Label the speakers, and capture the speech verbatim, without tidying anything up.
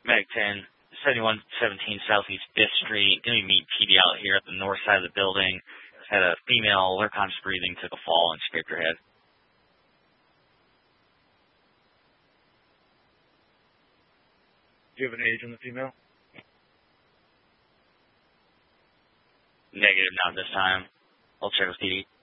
Speaker 1: Mag ten, seventy-one seventeen Southeast fifth Street. Going to meet P D out here at the north side of the building. Had a female, unconscious breathing, took a fall and scraped her head.
Speaker 2: Do you have an age on the female?
Speaker 1: Negative, not this time. I'll check with P D.